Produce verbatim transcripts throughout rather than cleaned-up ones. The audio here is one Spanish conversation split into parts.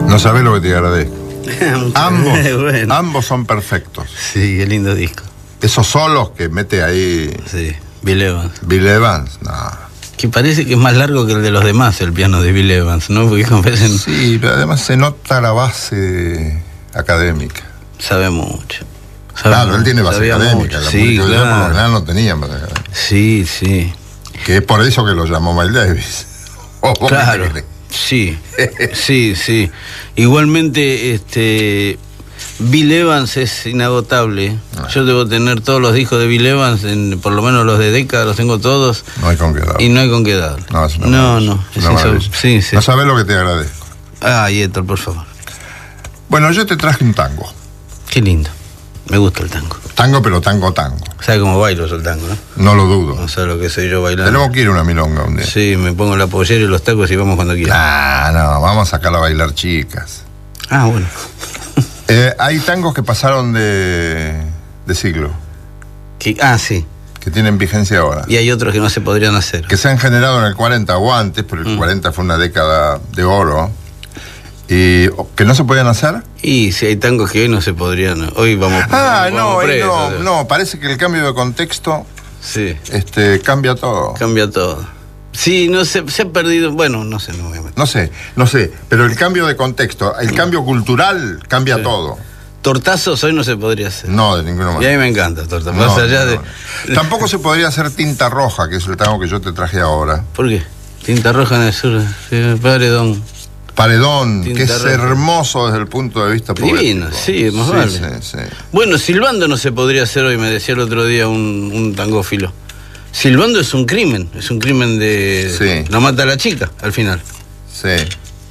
No sabés lo que te agradezco. ambos, bueno. ambos son perfectos. Sí, qué lindo disco. Esos solos que mete ahí Sí, Bill Evans. Bill Evans, no. Que parece que es más largo que el de los demás, el piano de Bill Evans, ¿no? Porque parecen... Sí, pero además se nota la base académica. Sabe mucho. Sabe Claro, mucho, él tiene base sabía académica. mucho. La Sí, música de claro. ella por lo general no tenía base académica. Sí, sí. Que es por eso que lo llamó Miles Davis. ¿O vos Claro. qué crees? Sí, sí, sí. Igualmente, este... Bill Evans es inagotable. Ah. Yo debo tener todos los discos de Bill Evans, en, por lo menos los de década, los tengo todos. No hay con qué dar. Y no hay con qué darle. No, es una no, maravilla. no. Es Es una eso. maravilla. Sí, sí. No sabés lo que te agradezco. Ay, Héctor, por favor. Bueno, yo te traje un tango. Qué lindo. Me gusta el tango. Tango, pero tango, tango. ¿Sabe cómo bailo yo el tango, no? No lo dudo. No sabe lo que soy yo bailando. Tenemos que ir a una milonga un día. Sí, me pongo la pollera y los tacos y vamos cuando quiera. Ah, no, vamos a sacarla a bailar chicas. Ah, bueno. Eh, hay tangos que pasaron de, de siglo, ¿Qué? Ah, sí. que tienen vigencia ahora. Y hay otros que no se podrían hacer. Que se han generado en el cuarenta o antes, pero el Mm. cuarenta fue una década de oro. Y que no se podían hacer. Y si hay tangos que hoy no se podrían. Hoy vamos. Ah, vamos no, ahí presos. no, no, parece que el cambio de contexto Sí, este, cambia todo. cambia todo. Sí, no se, se ha perdido. Bueno, no sé, no me voy a meter. No sé, no sé, pero el cambio de contexto, el cambio cultural cambia Sí. todo. Tortazos hoy no se podría hacer. No, de ninguna Y a manera. mí me encanta torta. No, Más allá no, de. no. Tampoco se podría hacer tinta roja, que es el tango que yo te traje ahora. ¿Por qué? Tinta roja en el sur. Sí, paredón. Paredón, Tinta que es roja. hermoso desde el punto de vista Divino, poético. sí, más sí, vale. Sí, sí. Bueno, silbando no se podría hacer hoy, me decía el otro día un, un tangófilo. Silbando es un crimen, es un crimen de... Sí. Lo mata a la chica, al final. Sí.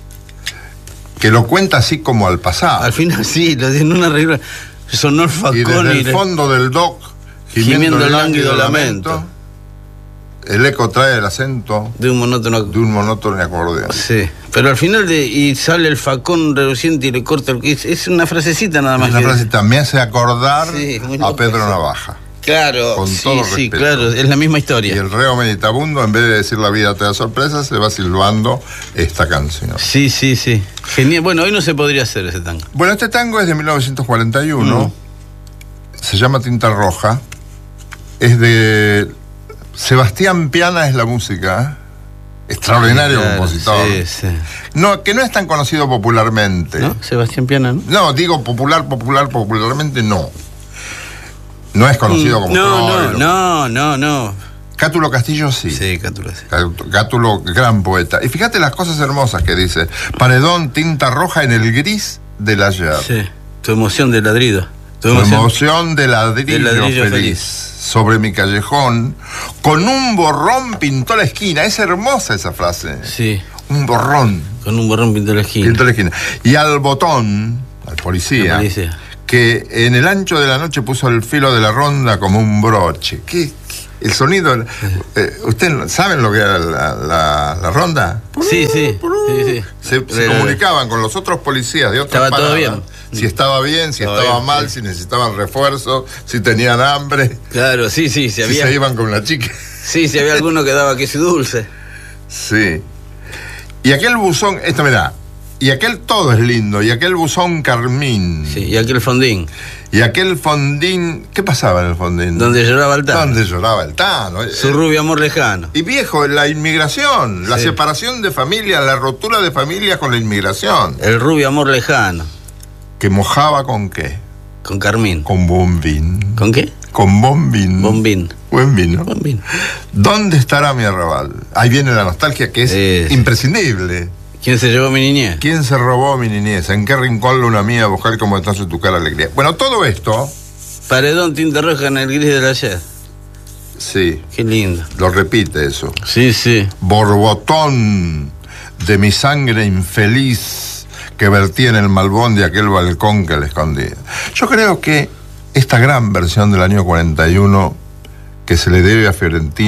Que lo cuenta así como al pasado. Al final sí, lo tiene una regla. Sonó el y facón desde y... el le- fondo del dock, gimiendo, Gimiendo el el lánguido lánguido lamento, lamento. el eco trae el acento De un monótono... de un monótono acordeón. Sí, pero al final de... Y sale el facón reluciente y le corta el... Es, es una frasecita nada más. Esa que- frase también hace acordar Sí, muy a loca, Pedro sí. Navaja. Claro, Con sí, todo sí, respeto. claro, es la misma Y historia. el reo meditabundo, en vez de decir la vida te da sorpresa, se va silbando esta canción. Sí, sí, sí. Genial. Bueno, hoy no se podría hacer ese tango. Bueno, este tango es de mil novecientos cuarenta y uno. Mm. Se llama Tinta Roja. Es de Sebastián Piana, es la música. ¿eh? Extraordinario Claro, compositor. Sí, sí. No, que no es tan conocido popularmente. ¿No? Sebastián Piana, ¿no? No, digo popular, popular, popularmente no. No es conocido como No, no, Troilo. no, no, no. Cátulo Castillo sí. Sí, Cátulo, sí. Cát- Cátulo, gran poeta. Y fíjate las cosas hermosas que dice. Paredón, tinta roja en el gris del ayer. Sí. Tu emoción de ladrido. Tu Tu emoción. emoción de ladrillo, De ladrillo feliz, feliz. sobre mi callejón, con un borrón pintó la esquina. Es hermosa esa frase. Sí, Un borrón con un borrón pintó la esquina. pintó la esquina. Y al botón, al policía, La policía. que en el ancho de la noche puso el filo de la ronda como un broche. ¿Qué? El sonido... Eh, ¿Ustedes saben lo que era la, la- la ronda? Sí, sí, sí, sí. Se, se Era- comunicaban con los otros policías de otras Estaba todo paradas. bien. Si estaba bien, si Estaba estaba bien, mal, sí. si necesitaban refuerzo, si tenían hambre, Claro, sí, sí, si si había. se iban con la chica. Sí, si había alguno que daba queso dulce. Sí. Y aquel buzón, esto mirá, y aquel todo es lindo, y aquel buzón carmín, Sí, y aquel fondín, y aquel fondín, ¿qué pasaba en el fondín? donde lloraba el Tano. Donde lloraba el Tano. Su rubio amor lejano. Y viejo, la inmigración, la Sí. separación de familias, la rotura de familias con la inmigración. El rubio amor lejano. Que mojaba con qué? Con Carmín. Con bombín. ¿Con qué? Con bombín. Bombín. Buen vino. Bombín. ¿Dónde estará mi arrabal? Ahí viene la nostalgia que es Sí, sí. imprescindible. ¿Quién se llevó mi niñez? ¿Quién se robó mi niñez? ¿En qué rincón luna mía buscar como entonces tu cara alegría? Bueno, todo esto, Paredón, tinta roja en el gris del ayer. sí, Qué lindo. lo repite eso. Sí, sí. Borbotón de mi sangre infeliz que vertí en el malbón de aquel balcón que le escondía. Yo creo que esta gran versión del año cuarenta y uno que se le debe a Fiorentino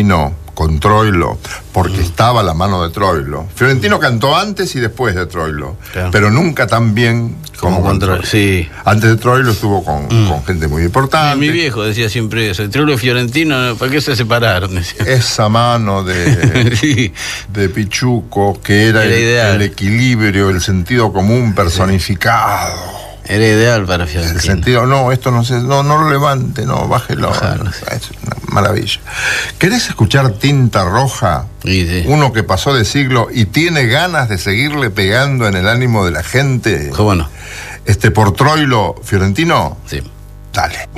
con Troilo, porque Mm. estaba la mano de Troilo. Fiorentino cantó antes y después de Troilo, Claro. pero nunca tan bien como, Como con con Troilo. Troilo, sí. Antes de Troilo estuvo con, Mm. con gente muy importante. Mi viejo decía siempre eso, el Troilo y Fiorentino, ¿para qué se separaron? Decía. Esa mano de, Sí. de Pichuco, que era, Era el, ideal. el equilibrio, el sentido común personificado. Era ideal para El Fiorentino. sentido, no, esto no se, no, no lo levante, no, bájelo. Bájalo, sí. Es una maravilla. ¿Querés escuchar Tinta Roja? Sí, sí. Uno que pasó de siglo y tiene ganas de seguirle pegando en el ánimo de la gente. ¿Cómo no? Este, por Troilo Fiorentino. Sí. Dale.